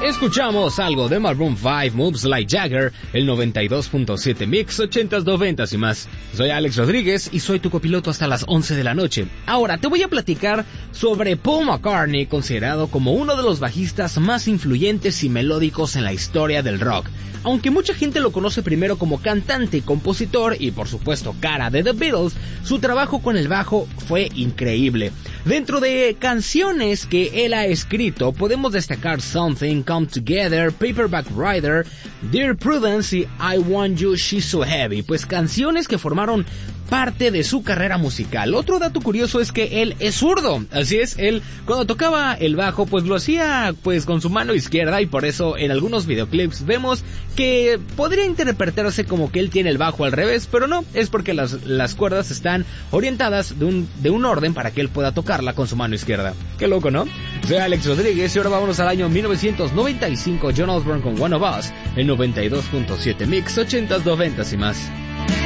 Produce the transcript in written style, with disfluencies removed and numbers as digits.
Escuchamos algo de Maroon 5, Moves Like Jagger, el 92.7 Mix, 80s, 90s y más. Soy Alex Rodríguez y soy tu copiloto hasta las 11 de la noche. Ahora te voy a platicar sobre Paul McCartney, considerado como uno de los bajistas más influyentes y melódicos en la historia del rock. Aunque mucha gente lo conoce primero como cantante, compositor y por supuesto cara de The Beatles, su trabajo con el bajo fue increíble. Dentro de canciones que él ha escrito podemos destacar Something, Come Together, Paperback Writer, Dear Prudence y I Want You, She's So Heavy, pues canciones que formaron parte de su carrera musical. Otro dato curioso es que él es zurdo, así es, él cuando tocaba el bajo pues lo hacía pues con su mano izquierda y por eso en algunos videoclips vemos que podría interpretarse como que él tiene el bajo al revés, pero no, es porque las cuerdas están orientadas de un orden para que él pueda tocarla con su mano izquierda. Qué loco, ¿no? Soy Alex Rodríguez y ahora vámonos al año 1995, John Osborne con One of Us, el 92.7 Mix, 80s, 90s y más.